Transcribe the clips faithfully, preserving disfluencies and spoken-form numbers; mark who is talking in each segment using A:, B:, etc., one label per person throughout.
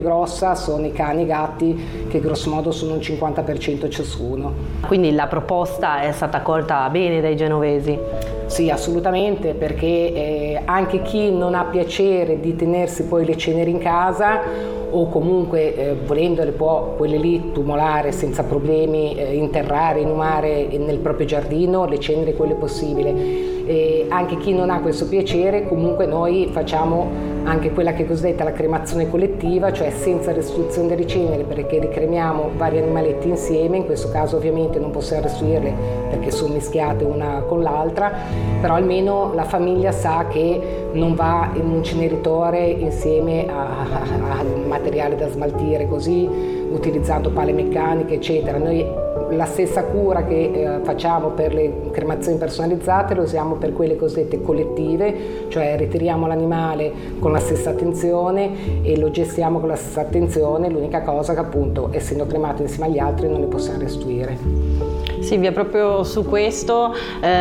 A: grossa sono i cani e i gatti, che grosso modo sono un cinquanta per cento ciascuno.
B: Quindi la proposta è stata accolta bene dai genovesi?
A: Sì, assolutamente, perché eh, anche chi non ha piacere di tenersi poi le ceneri in casa, o comunque eh, volendole può quelle lì tumolare senza problemi, eh, interrare, inumare nel proprio giardino le ceneri, quelle possibile. E anche chi non ha questo piacere, comunque noi facciamo anche quella che è cosiddetta la cremazione collettiva, cioè senza restituzione delle ceneri, perché ricremiamo vari animaletti insieme. In questo caso ovviamente non possiamo restituirle perché sono mischiate una con l'altra, però almeno la famiglia sa che non va in un ceneritore insieme al materiale da smaltire, così utilizzando pale meccaniche eccetera. Noi la stessa cura che eh, facciamo per le cremazioni personalizzate lo usiamo per quelle cosiddette collettive, cioè ritiriamo l'animale con la stessa attenzione e lo gestiamo con la stessa attenzione, l'unica cosa che appunto essendo cremato insieme agli altri non le possiamo restituire.
B: Silvia, proprio su questo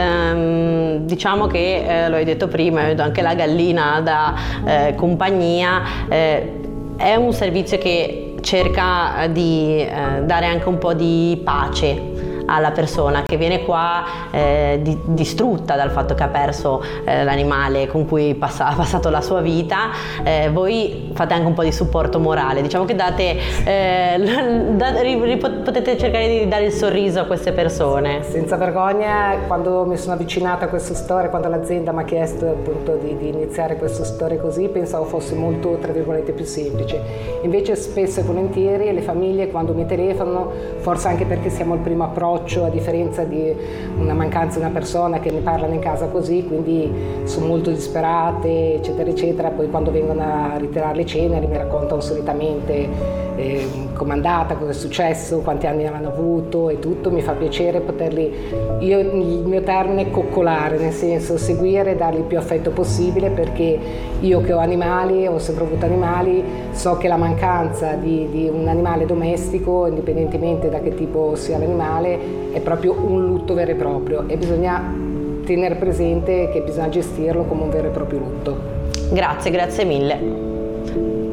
B: ehm, diciamo che, eh, lo hai detto prima, anche la gallina da eh, compagnia eh, è un servizio che cerca di eh, dare anche un po' di pace alla persona che viene qua eh, di, distrutta dal fatto che ha perso eh, l'animale con cui passa, ha passato la sua vita. Eh, voi fate anche un po' di supporto morale, diciamo che date, eh, da, ri, ri, potete cercare di dare il sorriso a queste persone.
A: Senza vergogna, quando mi sono avvicinata a questa storia, quando l'azienda mi ha chiesto appunto di, di iniziare questa storia così, pensavo fosse molto, tra virgolette, più semplice. Invece spesso e volentieri le famiglie quando mi telefonano, forse anche perché siamo il primo approccio, a differenza di una mancanza di una persona che ne parlano in casa così, quindi sono molto disperate eccetera eccetera. Poi quando vengono a ritirare le ceneri mi raccontano solitamente eh, com'è andata, cosa è successo, quanti anni hanno avuto e tutto. Mi fa piacere poterli, io il mio termine è coccolare, nel senso seguire e dargli il più affetto possibile, perché io che ho animali, ho sempre avuto animali, so che la mancanza di, di un animale domestico, indipendentemente da che tipo sia l'animale, è proprio un lutto vero e proprio e bisogna tenere presente che bisogna gestirlo come un vero e proprio lutto.
B: Grazie, grazie mille.